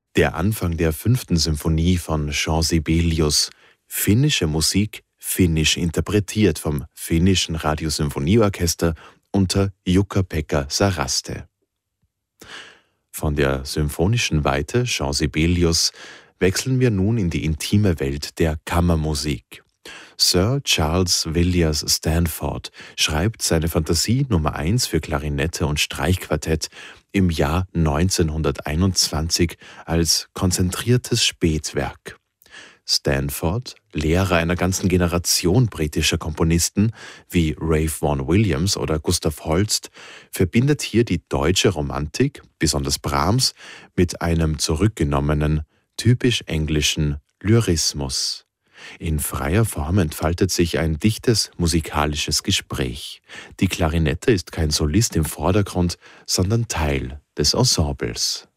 Der Anfang der 5. Symphonie von Jean Sibelius. Finnische Musik, finnisch interpretiert vom finnischen Radiosymphonieorchester unter Jukka-Pekka Saraste. Von der symphonischen Weite Jean Sibelius wechseln wir nun in die intime Welt der Kammermusik. Sir Charles Villiers Stanford schreibt seine Fantasie Nummer 1 für Klarinette und Streichquartett im Jahr 1921 als konzentriertes Spätwerk. Stanford, Lehrer einer ganzen Generation britischer Komponisten wie Ralph Vaughan Williams oder Gustav Holst, verbindet hier die deutsche Romantik, besonders Brahms, mit einem zurückgenommenen, typisch englischen Lyrismus. In freier Form entfaltet sich ein dichtes musikalisches Gespräch. Die Klarinette ist kein Solist im Vordergrund, sondern Teil des Ensembles.